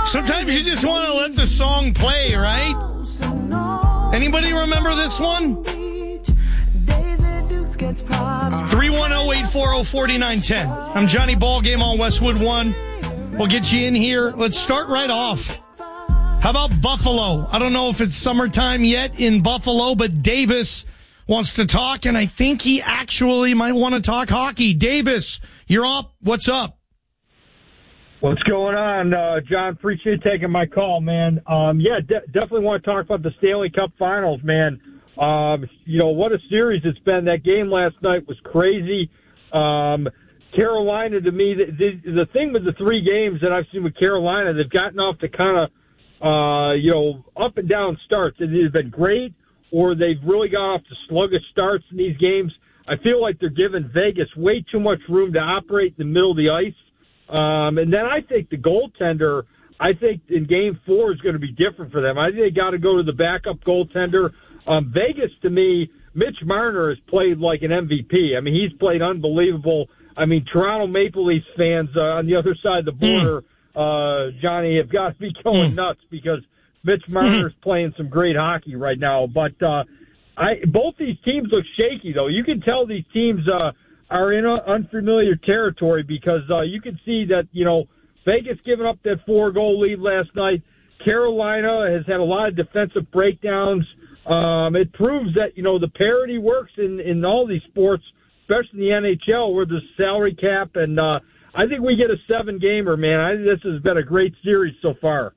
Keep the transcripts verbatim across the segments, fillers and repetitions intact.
Sometimes you just want to let the song play, right? Anybody remember this one? three one zero, eight four zero, four nine one zero. I'm Johnny Ballgame on Westwood One. We'll get you in here. Let's start right off. How about Buffalo? I don't know if it's summertime yet in Buffalo, but Davis wants to talk, and I think he actually might want to talk hockey. Davis, you're up. What's up? What's going on, uh, John? Appreciate you taking my call, man. Um, yeah, de- definitely want to talk about the Stanley Cup Finals, man. Um, you know, what a series it's been. That game last night was crazy. Um, Carolina, to me, the, the, the thing with the three games that I've seen with Carolina, they've gotten off to kind of, uh, you know, up and down starts. It has been great, or they've really got off to sluggish starts in these games. I feel like they're giving Vegas way too much room to operate in the middle of the ice. Um, and then I think the goaltender, I think in game four is going to be different for them. I think they got to go to the backup goaltender. Um, Vegas, to me, Mitch Marner has played like an M V P. I mean, he's played unbelievable. I mean, Toronto Maple Leafs fans uh, on the other side of the border, mm. uh, Johnny, have got to be going mm. nuts because Mitch Marner's mm. playing some great hockey right now. But uh, I, both these teams look shaky, though. You can tell these teams uh, are in a unfamiliar territory because uh, you can see that, you know, Vegas giving up that four-goal lead last night. Carolina has had a lot of defensive breakdowns. Um, it proves that, you know, the parity works in, in all these sports, especially in the N H L where there's salary cap. And uh, I think we get a seven-gamer, man. I think this has been a great series so far.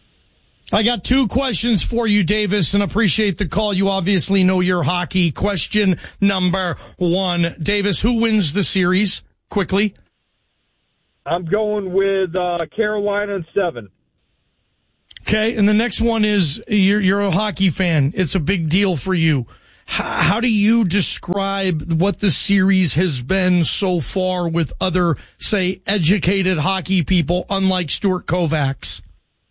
I got two questions for you, Davis, and appreciate the call. You obviously know your hockey. Question number one. Davis, who wins the series? Quickly. I'm going with uh, Carolina in seven. Okay, and the next one is you're, you're a hockey fan. It's a big deal for you. How, how do you describe what the series has been so far with other, say, educated hockey people, unlike Stuart Kovacs?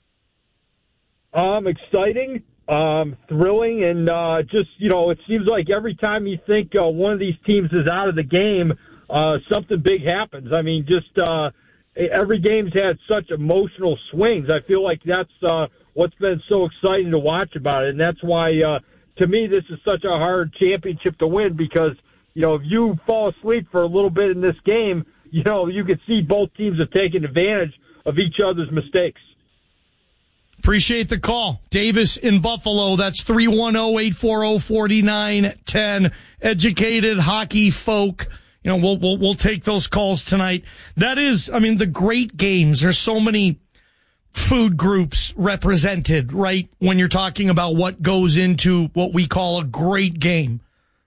Um, exciting, um, thrilling, and uh, just, you know, it seems like every time you think uh, one of these teams is out of the game, uh, something big happens. I mean, just uh, every game's had such emotional swings. I feel like that's uh, what's been so exciting to watch about it, and that's why, uh, to me, this is such a hard championship to win because, you know, if you fall asleep for a little bit in this game, you know, you could see both teams have taken advantage of each other's mistakes. Appreciate the call. Davis in Buffalo. That's three one zero, eight four zero, four nine one zero. Educated hockey folk. You know, we'll, we'll, we'll take those calls tonight. That is, I mean, the great games. There's so many food groups represented, right? When you're talking about what goes into what we call a great game.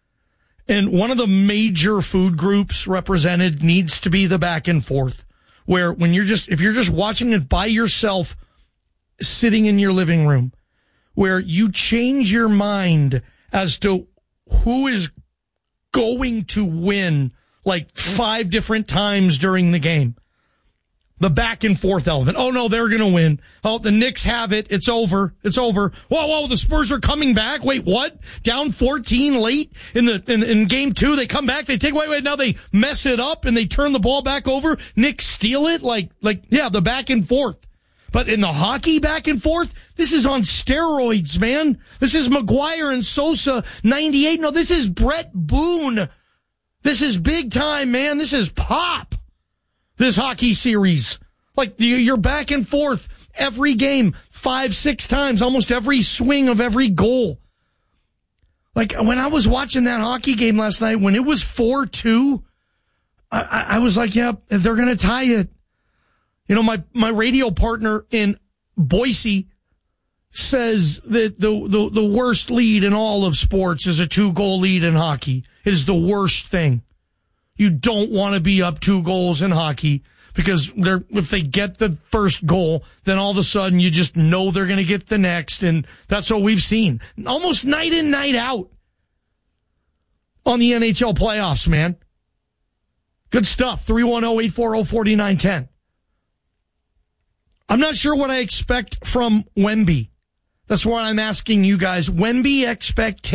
And one of the major food groups represented needs to be the back and forth, where when you're just, if you're just watching it by yourself, sitting in your living room, where you change your mind as to who is going to win like five different times during the game. The back and forth element. Oh, no, they're going to win. Oh, the Knicks have it. It's over. It's over. Whoa, whoa, the Spurs are coming back. Wait, what? Down fourteen late in the in, in game two. They come back. They take, wait, wait, now they mess it up and they turn the ball back over. Knicks steal it. Like, like, yeah, the back and forth. But in the hockey back and forth, this is on steroids, man. This is McGuire and Sosa, ninety-eight. No, this is Brett Boone. This is big time, man. This is pop. This hockey series. Like, you're back and forth every game, five, six times, almost every swing of every goal. Like, when I was watching that hockey game last night, when it was four two, I, I, I was like, yeah, they're going to tie it. You know, my, my radio partner in Boise says that the, the, the worst lead in all of sports is a two-goal lead in hockey. It is the worst thing. You don't want to be up two goals in hockey because they're, if they get the first goal, then all of a sudden you just know they're going to get the next, and that's what we've seen. Almost night in, night out on the N H L playoffs, man. Good stuff. three one zero, eight four zero, four nine one zero. I'm not sure what I expect from Wemby. That's why I'm asking you guys. Wemby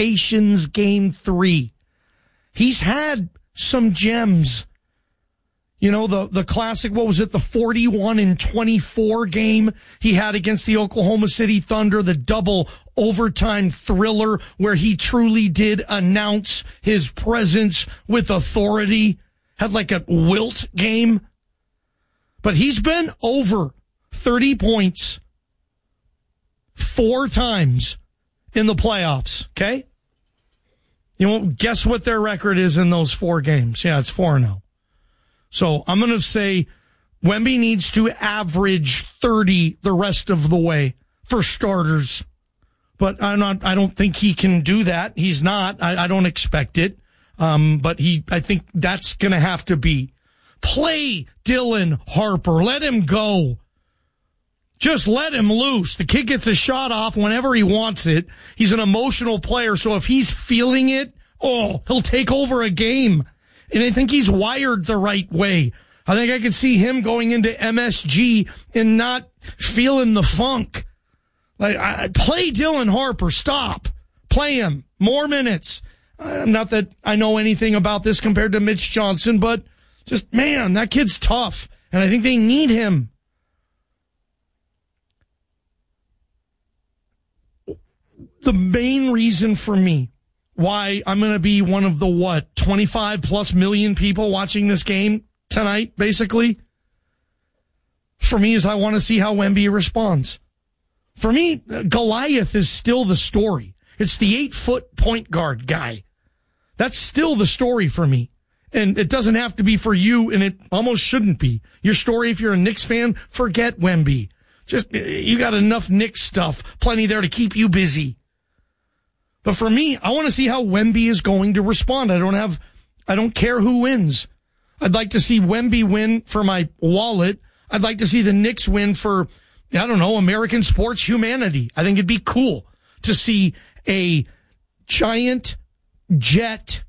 expectations game three. He's had some gems You know, the, the classic, what was it, the forty-one and twenty-four game he had against the Oklahoma City Thunder, the double overtime thriller where he truly did announce his presence with authority, had like a wilt game. But he's been over thirty points four times in the playoffs, okay? You won't guess what their record is in those four games. Yeah, it's four and oh. So I'm going to say Wemby needs to average thirty the rest of the way for starters. But I'm not, I don't think he can do that. He's not. I, I don't expect it. Um, but he, I think that's going to have to be. Play Dylan Harper. Let him go. Just let him loose. The kid gets a shot off whenever he wants it. He's an emotional player, so if he's feeling it, oh, he'll take over a game. And I think he's wired the right way. I think I could see him going into M S G and not feeling the funk. Like, I, play Dylan Harper. Stop. Play him. More minutes. Uh, not that I know anything about this compared to Mitch Johnson, but just, man, that kid's tough. And I think they need him. The main reason for me why I'm going to be one of the, what, twenty-five plus million people watching this game tonight, basically, for me is I want to see how Wemby responds. For me, Goliath is still the story. It's the eight-foot point guard guy. That's still the story for me. And it doesn't have to be for you, and it almost shouldn't be. Your story, if you're a Knicks fan, forget Wemby. Just, you got enough Knicks stuff, plenty there to keep you busy. But for me, I want to see how Wemby is going to respond. I don't have, I don't care who wins. I'd like to see Wemby win for my wallet. I'd like to see the Knicks win for, I don't know, American sports humanity. I think it'd be cool to see a giant jet